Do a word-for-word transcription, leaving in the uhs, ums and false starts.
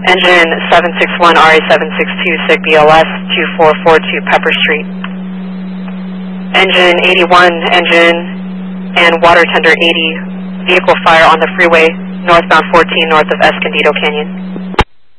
Engine seven six one R A seven six two S I G B L S two four four two Pepper Street. Engine eighty-one, engine and water tender eighty, vehicle fire on the freeway, northbound fourteen north of Escondido Canyon.